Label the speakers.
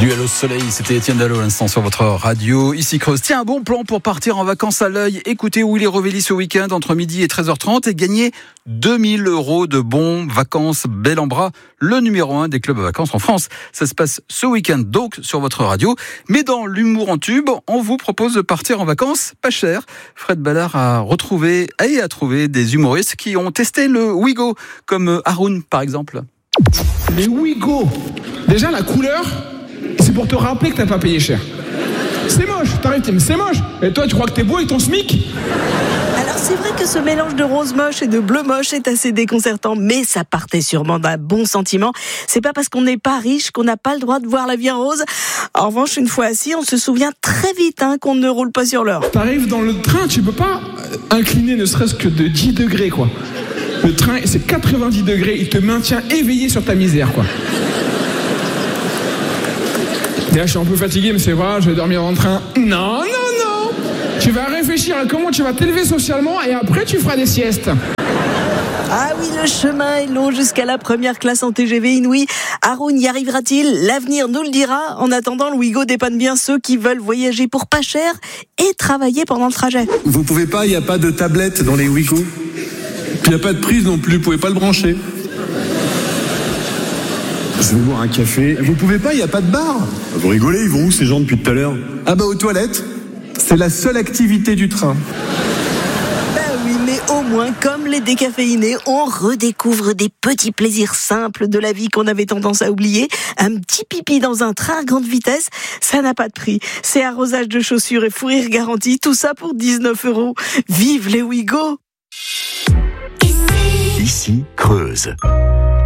Speaker 1: Duel au soleil, c'était Étienne Dallot à l'instant sur votre radio. Ici Creuse. Tiens, un bon plan pour partir en vacances à l'œil. Écoutez Willy Rovelli ce week-end entre midi et 13h30 et gagner 2000 € de bons vacances bel en bras, le numéro 1 des clubs de vacances en France. Ça se passe ce week-end donc sur votre radio. Mais dans l'humour en tube, on vous propose de partir en vacances pas cher. Fred Ballard a trouvé des humoristes qui ont testé le Ouigo, comme Haroun par exemple.
Speaker 2: Les Ouigo, déjà la couleur, c'est pour te rappeler que t'as pas payé cher. C'est moche, t'arrives, mais c'est moche. Et toi, tu crois que t'es beau avec ton SMIC ?
Speaker 3: Alors c'est vrai que ce mélange de rose moche et de bleu moche est assez déconcertant, mais ça partait sûrement d'un bon sentiment. C'est pas parce qu'on n'est pas riche qu'on n'a pas le droit de voir la vie en rose. En revanche, une fois assis, on se souvient très vite qu'on ne roule pas sur l'or.
Speaker 2: T'arrives dans le train, tu peux pas incliner ne serait-ce que de 10 degrés, quoi. Le train, c'est 90 degrés, il te maintient éveillé sur ta misère, quoi. Et là, je suis un peu fatigué, mais c'est vrai, je vais dormir dans le train. Non. Tu vas réfléchir à comment tu vas t'élever socialement et après, tu feras des siestes.
Speaker 3: Ah oui, le chemin est long jusqu'à la première classe en TGV inouï. Haroun y arrivera-t-il ? L'avenir nous le dira. En attendant, le Ouigo dépanne bien ceux qui veulent voyager pour pas cher et travailler pendant le trajet.
Speaker 4: Vous pouvez pas, il n'y a pas de tablette dans les Ouigo. Puis il n'y a pas de prise non plus, vous pouvez pas le brancher. Je vais boire un café. Vous pouvez pas, il n'y a pas de bar. Vous rigolez, ils vont où ces gens depuis tout à l'heure ? Ah bah aux toilettes. C'est la seule activité du train.
Speaker 3: Oui, mais au moins, comme les décaféinés, on redécouvre des petits plaisirs simples de la vie qu'on avait tendance à oublier. Un petit pipi dans un train à grande vitesse, ça n'a pas de prix. C'est arrosage de chaussures et fou rire garanti, tout ça pour 19 €. Vive les Ouigo!
Speaker 5: Ici Creuse.